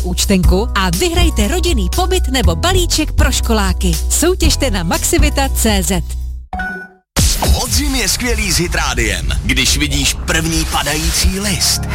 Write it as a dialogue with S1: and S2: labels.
S1: účtenku a vyhrajte rodinný pobyt nebo balíček pro školáky. Soutěžte na maxivita.cz.
S2: Podzim je skvělý s Hit Rádiem. Když vidíš první padající list,